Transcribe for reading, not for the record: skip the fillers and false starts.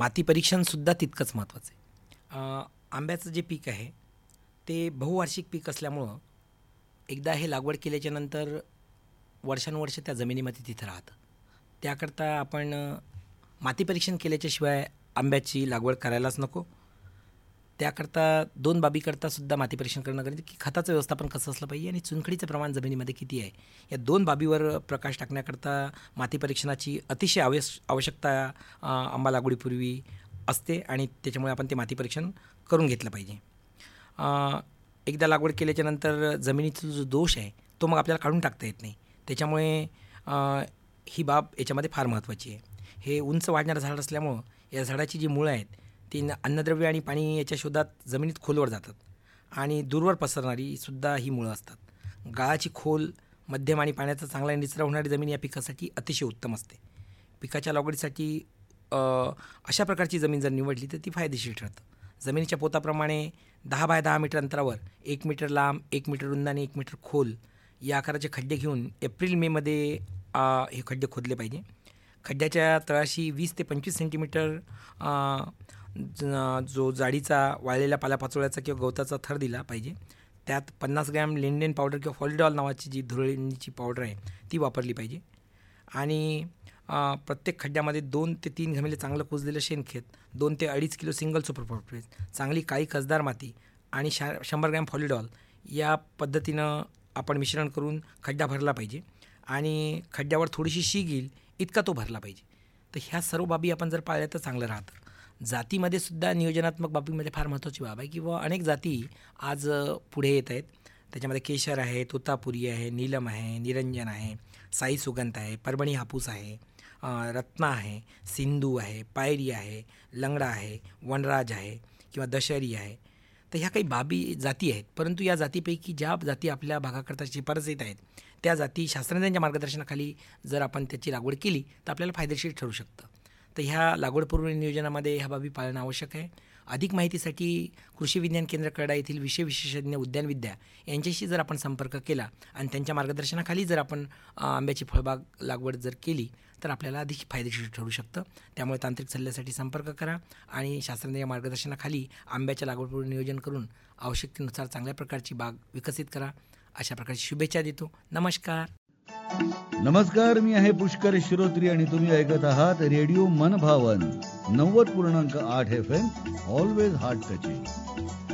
माती परीक्षणसुद्धा तितकंच महत्त्वाचं आहे. आंब्याचं जे पीक आहे ते बहुवार्षिक पीक असल्यामुळं एकदा हे लागवड केल्याच्यानंतर वर्षानुवर्ष त्या जमिनीमध्ये तिथं राहतं. त्याकरता आपण माती परीक्षण केल्याच्याशिवाय आंब्याची लागवड करायलाच नको. त्याकरता 2 बाबीकरतासुद्धा माती परीक्षण करणं गरजेचं की खताचं व्यवस्थापन कसं असलं पाहिजे आणि चुनखडीचं प्रमाण जमिनीमध्ये किती आहे. या 2 बाबीवर प्रकाश टाकण्याकरता माती परीक्षणाची अतिशय आवश्यकता आंबा लागवडीपूर्वी असते आणि त्याच्यामुळे आपण ते माती परीक्षण करून घेतलं पाहिजे. एकदा लागवड केल्याच्यानंतर जमिनीचा जो दोष आहे तो मग आपल्याला काढून टाकता येत नाही. त्याच्यामुळे ही बाब याच्यामध्ये फार महत्त्वाची आहे. हे उंच वाढणारं झाड असल्यामुळं या झाडाची जी मुळं आहेत ती अन्नद्रव्य आणि पाणी याच्या शोधात जमिनीत खोलवर जातात आणि दूरवर पसरणारी सुद्धा ही मुळं असतात. गाळाची खोल, मध्यम आणि पाण्याचा चांगला निचरा होणारी जमीन या पिकासाठी अतिशय उत्तम असते. पिकाच्या लागवडीसाठी अशा प्रकारची जमीन जर निवडली तर ती फायदेशीर ठरतं. जमिनीच्या पोताप्रमाणे 10 बाय 10 मीटर अंतरावर 1 मीटर लांब, 1 मीटर रुंद आणि 1 मीटर खोल या आकाराचे खड्डे घेऊन एप्रिल-मेमध्ये हे खड्डे खोदले पाहिजे. खड्ड्याच्या तळाशी 20 ते 25 सेंटीमीटर जो जाडीचा वाळलेल्या पालापाचोळ्याचा किंवा गवताचा थर दिला पाहिजे. त्यात 50 ग्रॅम लिंडेन पावडर किंवा फॉलिडॉल नावाची जी धुळणीची पावडर आहे ती वापरली पाहिजे. आणि प्रत्येक खड्ड्यामध्ये 2 ते 3 घमेले चांगलं कुजलेलं शेणखत, 2 ते 2.5 किलो सिंगल सुपर फॉस्फेट, चांगली काळी कसदार माती आणि 100 ग्रॅम फॉलिडॉल या पद्धतीनं आपण मिश्रण करून खड्डा भरला पाहिजे आणि खड्ड्यावर थोडीशी शीग येईल इतका तो भरला पाहिजे. तर ह्या सर्व बाबी आपण जर पाळल्या तर चांगलं राहतं. जातीमध्ये सुद्धा नियोजनात्मक बाबीमध्ये फार महत्त्वाची बाब आहे किंवा अनेक जाती आज पुढे येत आहेत. त्याच्यामध्ये केशर आहे, तोतापुरी आहे, नीलम आहे, निरंजन आहे, साई सुगंध आहे, परभणी हापूस आहे, रत्ना आहे, सिंधू आहे, पायरी आहे, लंगडा आहे, वनराज आहे किंवा दशहरी आहे. तर ह्या काही बाबी जाती आहेत. परंतु या जातीपैकी ज्या जाती आपल्या भागाकरता शिफारसीत आहेत त्या जाती शास्त्रज्ञांच्या मार्गदर्शनाखाली जर आपण त्याची लागवड केली तर आपल्याला फायदेशीर ठरू शकतं. तर ह्या लागवडपूर्व नियोजनामध्ये ह्या बाबी पाळणं आवश्यक आहे. अधिक माहितीसाठी कृषी विज्ञान केंद्र कडा येथील विषय विशेषज्ञ उद्यानविद्या यांच्याशी जर आपण संपर्क केला आणि त्यांच्या मार्गदर्शनाखाली जर आपण आंब्याची फळबाग लागवड जर केली तर आपल्याला अधिक फायदेशीर ठरू शकतं. त्यामुळे तांत्रिक सल्ल्यासाठी संपर्क करा आणि शास्त्रज्ञ मार्गदर्शनाखाली आंब्याच्या लागवडपूर्व नियोजन करून आवश्यकतेनुसार चांगल्या प्रकारची बाग विकसित करा. अशा प्रकारची शुभेच्छा देतो. नमस्कार. मी आहे पुष्कर श्रोत्री आणि तुम्ही ऐकत आहात रेडिओ मनभावन 90.8 FM. Always heart touching.